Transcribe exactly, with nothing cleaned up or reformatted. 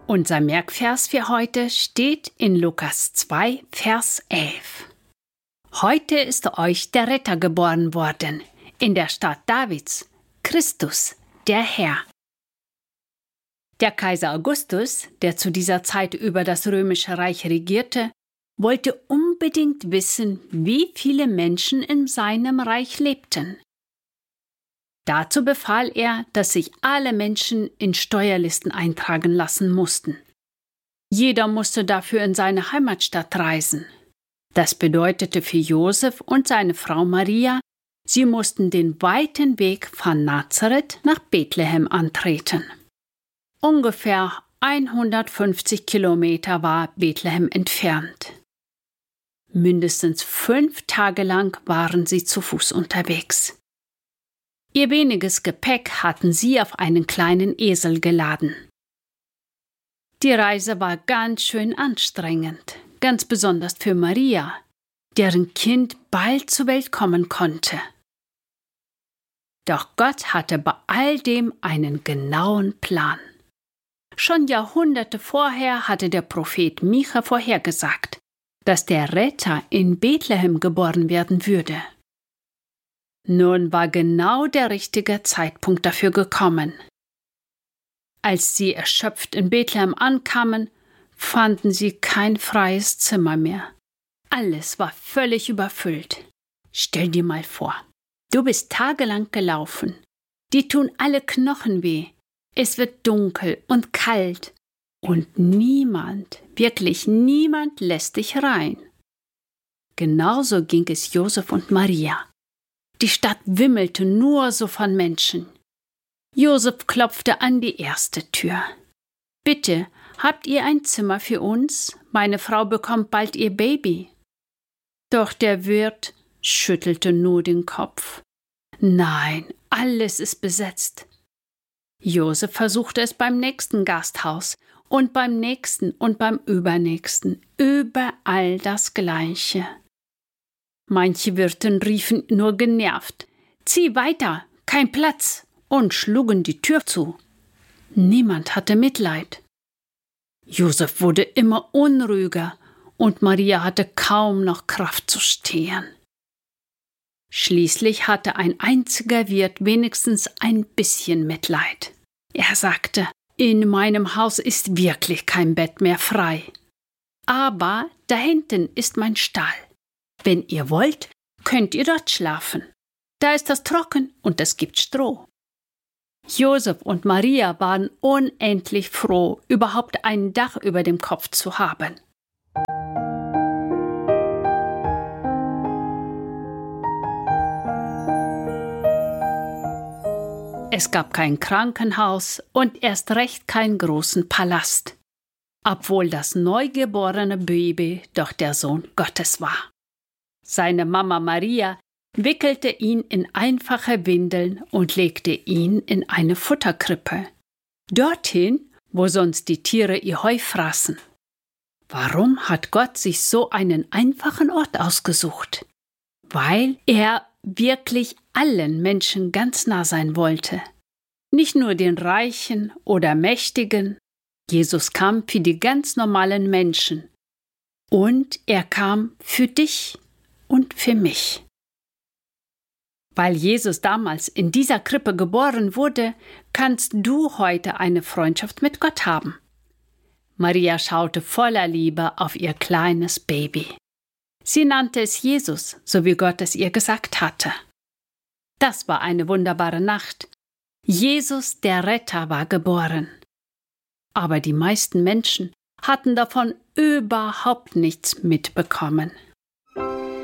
Unser Merkvers für heute steht in Lukas zwei, Vers elf. Heute ist euch der Retter geboren worden, in der Stadt Davids, Christus, der Herr. Der Kaiser Augustus, der zu dieser Zeit über das Römische Reich regierte, wollte unbedingt wissen, wie viele Menschen in seinem Reich lebten. Dazu befahl er, dass sich alle Menschen in Steuerlisten eintragen lassen mussten. Jeder musste dafür in seine Heimatstadt reisen. Das bedeutete für Josef und seine Frau Maria, sie mussten den weiten Weg von Nazareth nach Bethlehem antreten. Ungefähr hundertfünfzig Kilometer war Bethlehem entfernt. Mindestens fünf Tage lang waren sie zu Fuß unterwegs. Ihr weniges Gepäck hatten sie auf einen kleinen Esel geladen. Die Reise war ganz schön anstrengend, ganz besonders für Maria, deren Kind bald zur Welt kommen konnte. Doch Gott hatte bei all dem einen genauen Plan. Schon Jahrhunderte vorher hatte der Prophet Micha vorhergesagt, dass der Retter in Bethlehem geboren werden würde. Nun war genau der richtige Zeitpunkt dafür gekommen. Als sie erschöpft in Bethlehem ankamen, fanden sie kein freies Zimmer mehr. Alles war völlig überfüllt. Stell dir mal vor, du bist tagelang gelaufen. Dir tun alle Knochen weh. Es wird dunkel und kalt. Und niemand, wirklich niemand lässt dich rein. Genauso ging es Josef und Maria. Die Stadt wimmelte nur so von Menschen. Josef klopfte an die erste Tür. »Bitte, habt ihr ein Zimmer für uns? Meine Frau bekommt bald ihr Baby.« Doch der Wirt schüttelte nur den Kopf. »Nein, alles ist besetzt.« Josef versuchte es beim nächsten Gasthaus und beim nächsten und beim übernächsten. Überall das Gleiche. Manche Wirten riefen nur genervt: »Zieh weiter, kein Platz!« und schlugen die Tür zu. Niemand hatte Mitleid. Josef wurde immer unruhiger und Maria hatte kaum noch Kraft zu stehen. Schließlich hatte ein einziger Wirt wenigstens ein bisschen Mitleid. Er sagte: »In meinem Haus ist wirklich kein Bett mehr frei. Aber da hinten ist mein Stall. Wenn ihr wollt, könnt ihr dort schlafen. Da ist das trocken und es gibt Stroh.« Josef und Maria waren unendlich froh, überhaupt ein Dach über dem Kopf zu haben. Es gab kein Krankenhaus und erst recht keinen großen Palast, obwohl das neugeborene Baby doch der Sohn Gottes war. Seine Mama Maria wickelte ihn in einfache Windeln und legte ihn in eine Futterkrippe, dorthin, wo sonst die Tiere ihr Heu fraßen. Warum hat Gott sich so einen einfachen Ort ausgesucht? Weil er wirklich allen Menschen ganz nah sein wollte. Nicht nur den Reichen oder Mächtigen. Jesus kam für die ganz normalen Menschen. Und er kam für dich und für mich. Weil Jesus damals in dieser Krippe geboren wurde, kannst du heute eine Freundschaft mit Gott haben. Maria schaute voller Liebe auf ihr kleines Baby. Sie nannte es Jesus, so wie Gott es ihr gesagt hatte. Das war eine wunderbare Nacht. Jesus, der Retter, war geboren. Aber die meisten Menschen hatten davon überhaupt nichts mitbekommen.